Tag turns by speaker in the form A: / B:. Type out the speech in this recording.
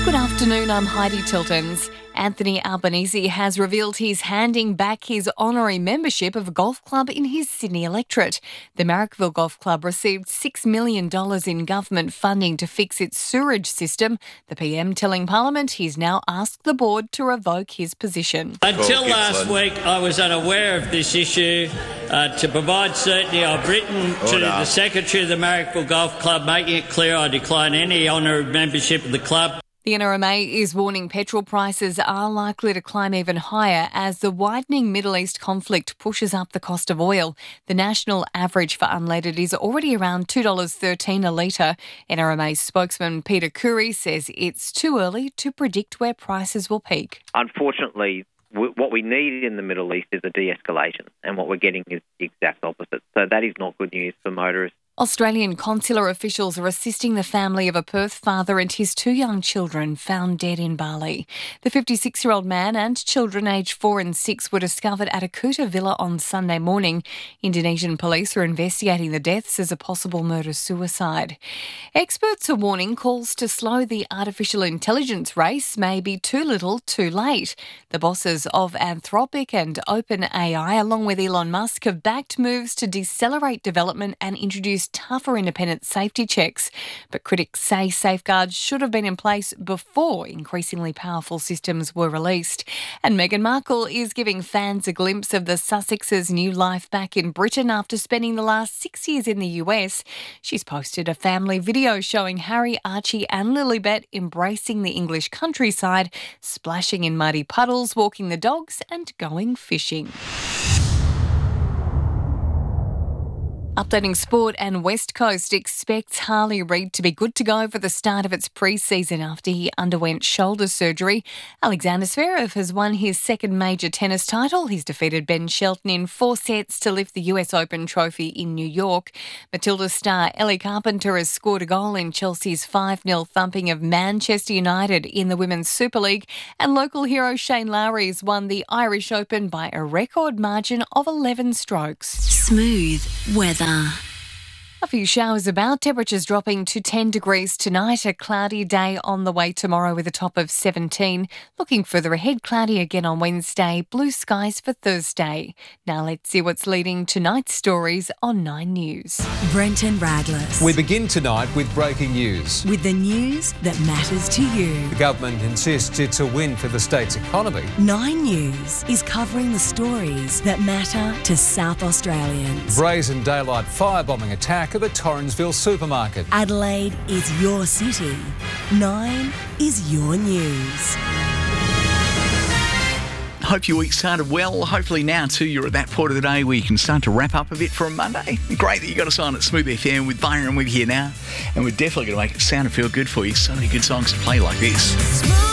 A: Good afternoon, I'm Heidi Tiltons. Anthony Albanese has revealed he's handing back his honorary membership of a golf club in his Sydney electorate. The Marrickville Golf Club received $6 million in government funding to fix its sewerage system. The PM telling Parliament he's now asked the board to revoke his position.
B: Until last week, I was unaware of this issue. To provide certainty, I've written to the Secretary of the Marrickville Golf Club, making it clear I decline any honorary membership of the club.
A: The NRMA is warning petrol prices are likely to climb even higher as the widening Middle East conflict pushes up the cost of oil. The national average for unleaded is already around $2.13 a litre. NRMA spokesman Peter Curry says it's too early to predict where prices will peak.
C: Unfortunately, what we need in the Middle East is a de-escalation, and what we're getting is the exact opposite. So that is not good news for motorists.
A: Australian consular officials are assisting the family of a Perth father and his two young children found dead in Bali. The 56-year-old man and children aged 4 and 6 were discovered at a Kuta villa on Sunday morning. Indonesian police are investigating the deaths as a possible murder-suicide. Experts are warning calls to slow the artificial intelligence race may be too little too late. The bosses of Anthropic and OpenAI, along with Elon Musk, have backed moves to decelerate development and introduce tougher independent safety checks. But critics say safeguards should have been in place before increasingly powerful systems were released. And Meghan Markle is giving fans a glimpse of the Sussexes' new life back in Britain after spending the last 6 years in the US. She's posted a family video showing Harry, Archie and Lilibet embracing the English countryside, splashing in muddy puddles, walking the dogs and going fishing. Updating sport, and West Coast expects Harley Reid to be good to go for the start of its pre-season after he underwent shoulder surgery. Alexander Zverev has won his second major tennis title. He's defeated Ben Shelton in 4 sets to lift the US Open trophy in New York. Matilda star Ellie Carpenter has scored a goal in Chelsea's 5-0 thumping of Manchester United in the Women's Super League, and local hero Shane Lowry's won the Irish Open by a record margin of 11 strokes.
D: Smooth weather.
A: A few showers about, temperatures dropping to 10 degrees tonight. A cloudy day on the way tomorrow with a top of 17. Looking further ahead, cloudy again on Wednesday, blue skies for Thursday. Now let's see what's leading tonight's stories on 9 News.
D: Brenton Raglas.
E: We begin tonight with breaking news.
D: With the news that matters to you.
E: The government insists it's a win for the state's economy.
D: 9 News is covering the stories that matter to South Australians.
E: Brazen daylight firebombing attack at the Torrensville supermarket.
D: Adelaide is your city. 9 is your news.
F: Hope your week started well. Hopefully now too you're at that point of the day where you can start to wrap up a bit for a Monday. Great that you got us on at Smooth FM with Byron with you now. And we're definitely going to make it sound and feel good for you. So many good songs to play like this.